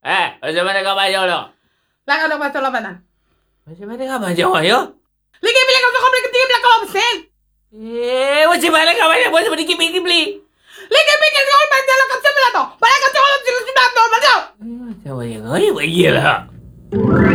Macam mana kau baca tu? Lah kau dah baca labanan. Macam mana kau baca ayo? Lagi bila kau beli ketinggi bila kau absen. Macam mana kau baca bos sedikit beli? Lagi bila kau baca lah kau sebelah tu. Balik kau sebelah tu. Macam mana kau baca lah?